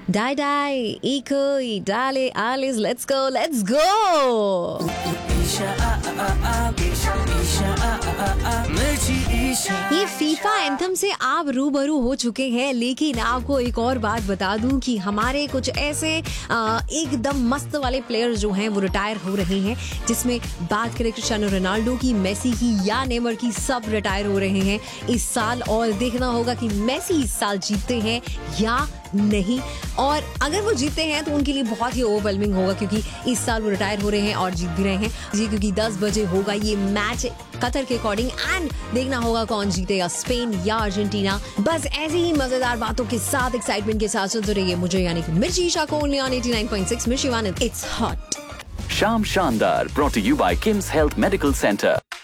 Die die, Iko, Dale, Alice, let's go! ये FIFA anthem से आप रूबरू हो चुके हैं, लेकिन आपको एक और बात बता दूं कि हमारे कुछ ऐसे एकदम मस्त वाले प्लेयर्स जो हैं वो रिटायर हो रहे हैं, जिसमें बात करें क्रिस्टियानो रोनाल्डो की, मेसी की या नेमर की, सब रिटायर हो रहे हैं इस साल। और देखना होगा कि मेसी इस साल जीतते हैं या नहीं, और अगर वो जीतते हैं तो उनके लिए बहुत ही ओवरवेलमिंग होगा, क्योंकि इस साल वो रिटायर हो रहे हैं और जीत भी रहे हैं जी, क्योंकि 10 बजे होगा ये मैच कतर के अकॉर्डिंग, एंड देखना होगा कौन जीतेगा, स्पेन या अर्जेंटीना। बस ऐसी ही मजेदार बातों के साथ, एक्साइटमेंट के साथ सुनते रहिए मुझे, यानी कि मिर्ची ईशा को ओनली ऑन 89.6 मिर्ची वन, इट्स हॉट। शाम शानदार, brought to you by Kim's Health Medical Center.